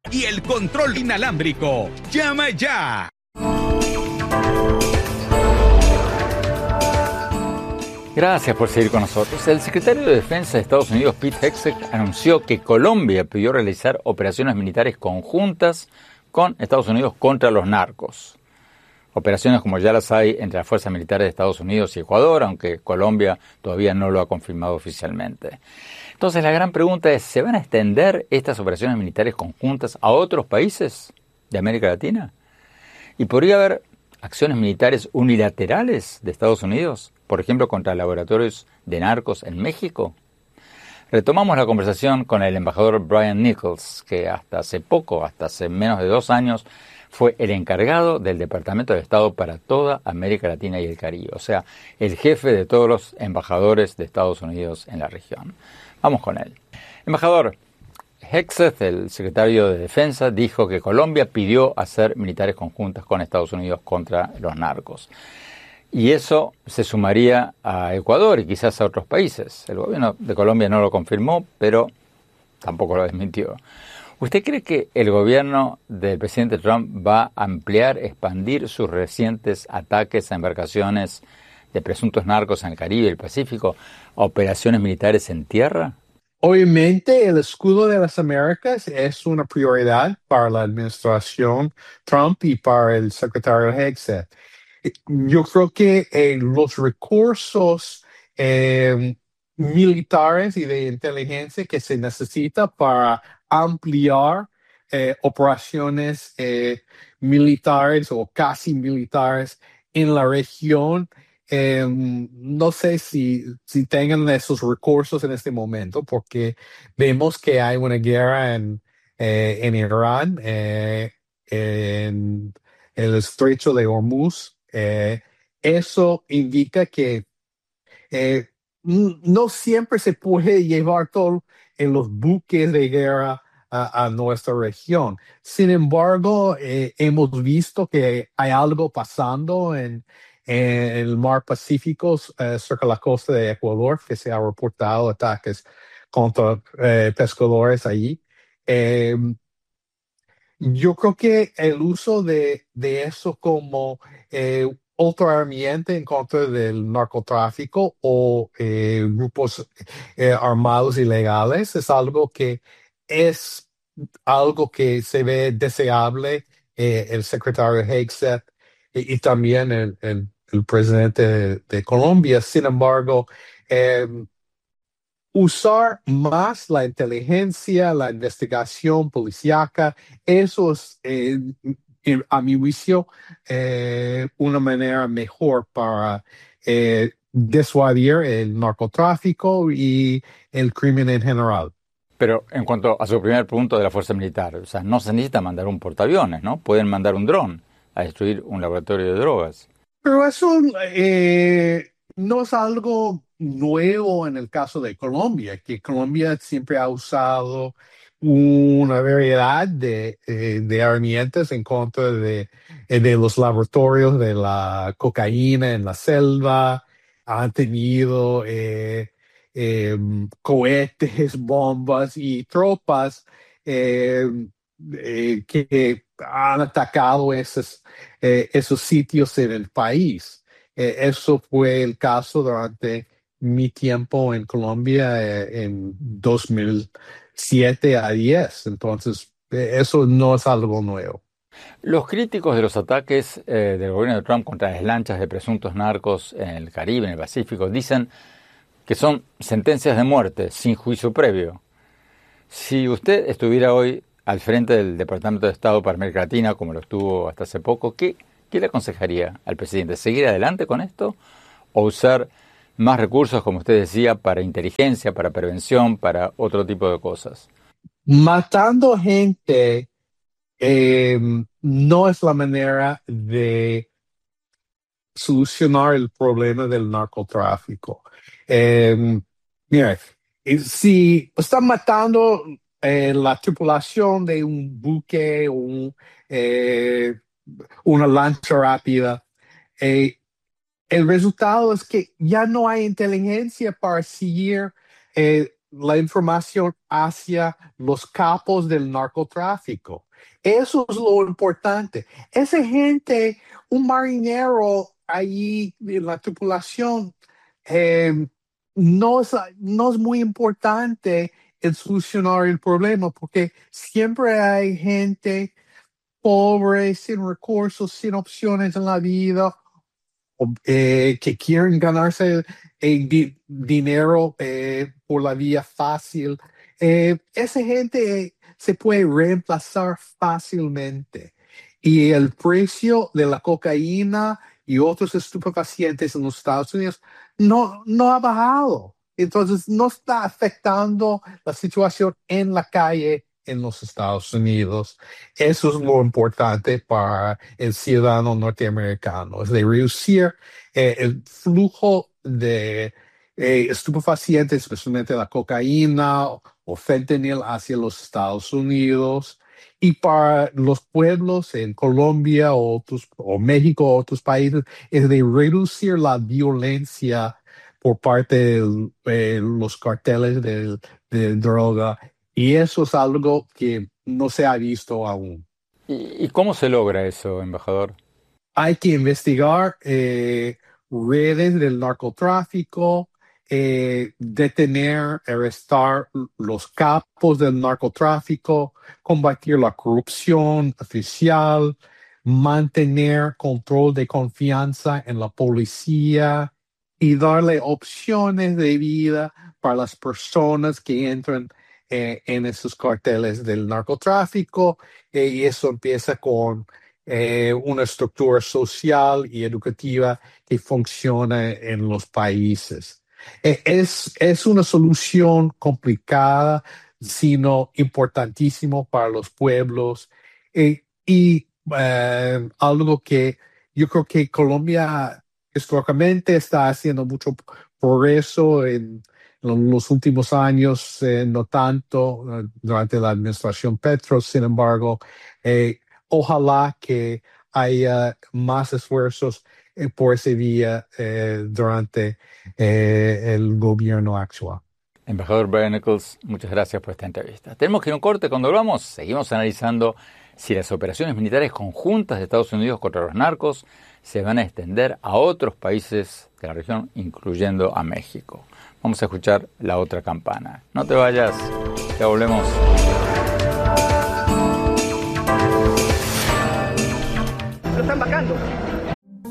y el control inalámbrico. ¡Llama ya! Gracias por seguir con nosotros. El secretario de Defensa de Estados Unidos, Pete Hegseth, anunció que Colombia pidió realizar operaciones militares conjuntas con Estados Unidos contra los narcos. Operaciones como ya las hay entre las fuerzas militares de Estados Unidos y Ecuador, aunque Colombia todavía no lo ha confirmado oficialmente. Entonces la gran pregunta es, ¿se van a extender estas operaciones militares conjuntas a otros países de América Latina? ¿Y podría haber acciones militares unilaterales de Estados Unidos, por ejemplo contra laboratorios de narcos en México? Retomamos la conversación con el embajador Brian Nichols, que hasta hace menos de 2 años, fue el encargado del Departamento de Estado para toda América Latina y el Caribe, o sea, el jefe de todos los embajadores de Estados Unidos en la región. Vamos con él. Embajador, Hegseth, el secretario de Defensa, dijo que Colombia pidió hacer militares conjuntas con Estados Unidos contra los narcos. Y eso se sumaría a Ecuador y quizás a otros países. El gobierno de Colombia no lo confirmó, pero tampoco lo desmintió. ¿Usted cree que el gobierno del presidente Trump va a ampliar, expandir sus recientes ataques a embarcaciones de presuntos narcos en el Caribe y el Pacífico a operaciones militares en tierra? Obviamente, el escudo de las Américas es una prioridad para la administración Trump y para el secretario Hegseth. Yo creo que los recursos militares y de inteligencia que se necesita para ampliar operaciones militares o casi militares en la región, no sé si tengan esos recursos en este momento, porque vemos que hay una guerra en Irán, en el estrecho de Hormuz. Eso indica que no siempre se puede llevar todo en los buques de guerra a nuestra región. Sin embargo, hemos visto que hay algo pasando en el mar Pacífico, cerca de la costa de Ecuador, que se ha reportado ataques contra pescadores allí. Yo creo que el uso de eso como otro herramienta en contra del narcotráfico o grupos armados ilegales es algo que se ve deseable, el secretario Hegseth y también el presidente de Colombia. Sin embargo, usar más la inteligencia, la investigación policíaca, eso es, a mi juicio, una manera mejor para disuadir el narcotráfico y el crimen en general. Pero en cuanto a su primer punto de la fuerza militar, o sea, no se necesita mandar un portaaviones, ¿no? Pueden mandar un dron a destruir un laboratorio de drogas. Pero eso no es algo nuevo en el caso de Colombia, que Colombia siempre ha usado una variedad de herramientas en contra de los laboratorios de la cocaína en la selva. Han tenido cohetes, bombas y tropas eh, que han atacado esos sitios en el país. Eso fue el caso durante mi tiempo en Colombia en 2007 a 10. Entonces, eso no es algo nuevo. Los críticos de los ataques del gobierno de Trump contra las lanchas de presuntos narcos en el Caribe, en el Pacífico, dicen que son sentencias de muerte sin juicio previo. Si usted estuviera hoy al frente del Departamento de Estado para América Latina, como lo estuvo hasta hace poco, ¿qué le aconsejaría al presidente? ¿Seguir adelante con esto o usar más recursos, como usted decía, para inteligencia, para prevención, para otro tipo de cosas? Matando gente no es la manera de solucionar el problema del narcotráfico. Mira, si están matando la tripulación de un buque o eh, una lancha rápida, eh, el resultado es que ya no hay inteligencia para seguir la información hacia los capos del narcotráfico. Eso es lo importante. Esa gente, un marinero ahí en la tripulación, eh, no es muy importante el solucionar el problema porque siempre hay gente pobre, sin recursos, sin opciones en la vida, que quieren ganarse dinero por la vía fácil. Esa gente se puede reemplazar fácilmente. Y el precio de la cocaína y otros estupefacientes en los Estados Unidos no ha bajado. Entonces no está afectando la situación en la calle en los Estados Unidos. Eso es lo importante para el ciudadano norteamericano, es de reducir el flujo de estupefacientes, especialmente la cocaína o fentanil hacia los Estados Unidos. Y para los pueblos en Colombia o México o otros países, es de reducir la violencia por parte de los carteles de droga. Y eso es algo que no se ha visto aún. ¿Y cómo se logra eso, embajador? Hay que investigar redes del narcotráfico, detener, arrestar los capos del narcotráfico, combatir la corrupción oficial, mantener control de confianza en la policía y darle opciones de vida para las personas que entran en esos carteles del narcotráfico. Y eso empieza con una estructura social y educativa que funciona en los países. Es una solución complicada, sino importantísimo para los pueblos y algo que yo creo que Colombia históricamente está haciendo mucho progreso en los últimos años, no tanto durante la administración Petro. Sin embargo, ojalá que haya más esfuerzos por esa vía durante el gobierno actual. Embajador Brian Nichols, muchas gracias por esta entrevista. Tenemos que ir a un corte. Cuando volvamos, seguimos analizando si las operaciones militares conjuntas de Estados Unidos contra los narcos se van a extender a otros países de la región, incluyendo a México. Vamos a escuchar la otra campana. No te vayas, ya volvemos. Lo están bajando.